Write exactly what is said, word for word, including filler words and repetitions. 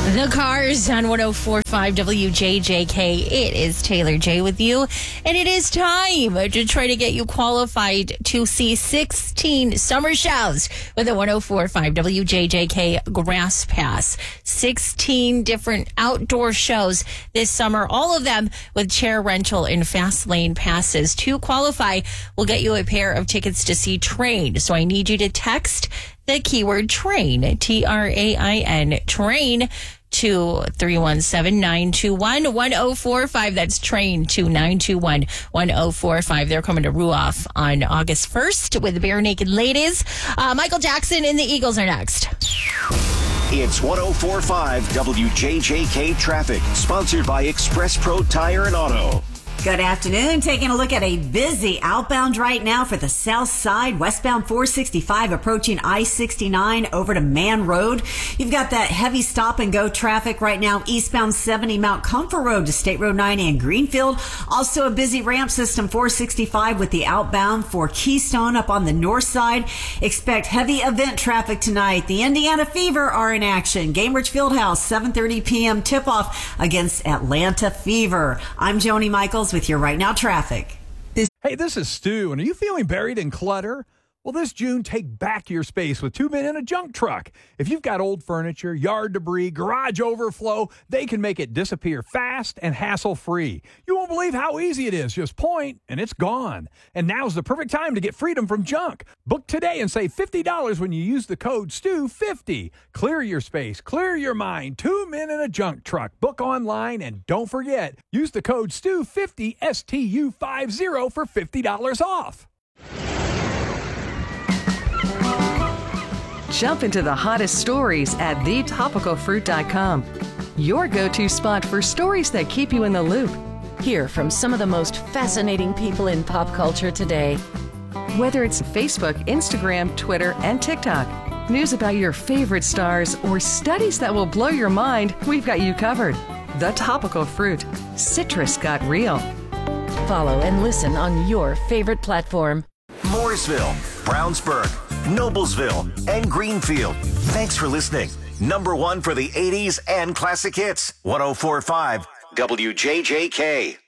The Cars on one oh four point five W J J K. It is Taylor J with you, and it is time to try to get you qualified to see sixteen summer shows with a one oh four point five W J J K Grass Pass. sixteen different outdoor shows this summer, all of them with chair rental and fast lane passes. To qualify, we'll get you a pair of tickets to see Train. So I need you to text the keyword train, T R A I N, train, to three one seven, nine two one, one oh four five. That's train to nine two one, one oh four five. They're coming to Ruoff on August first with the Bare Naked Ladies. Uh, Michael Jackson and the Eagles are next. It's one oh four point five W J J K Traffic, sponsored by Express Pro Tire and Auto. Good afternoon. Taking a look at a busy outbound right now for the south side, westbound four sixty-five approaching I sixty-nine over to Man Road. You've got that heavy stop and go traffic right now, eastbound seventy Mount Comfort Road to State Road nine and Greenfield. Also a busy ramp system four sixty-five with the outbound for Keystone up on the north side. Expect heavy event traffic tonight. The Indiana Fever are in action. Gainbridge Fieldhouse, seven thirty p.m. tip-off against Atlanta Fever. I'm Joni Michaels with your Right Now traffic. Hey, this is Stu, and are you feeling buried in clutter? Well, this June, take back your space with Two Men in a Junk Truck. If you've got old furniture, yard debris, garage overflow, they can make it disappear fast and hassle-free. You won't believe how easy it is. Just point, and it's gone. And now's the perfect time to get freedom from junk. Book today and save fifty dollars when you use the code S T U fifty. Clear your space, clear your mind. Two Men in a Junk Truck. Book online, and don't forget, use the code S T U fifty, S T U fifty, for fifty dollars off. Jump into the hottest stories at the topical fruit dot com. Your go-to spot for stories that keep you in the loop. Hear from some of the most fascinating people in pop culture today. Whether it's Facebook, Instagram, Twitter, and TikTok, news about your favorite stars, or studies that will blow your mind, we've got you covered. The Topical Fruit. Citrus got real. Follow and listen on your favorite platform. Mooresville, Brownsburg, Noblesville, and Greenfield. Thanks for listening. Number one for the eighties and classic hits. one oh four point five W J J K.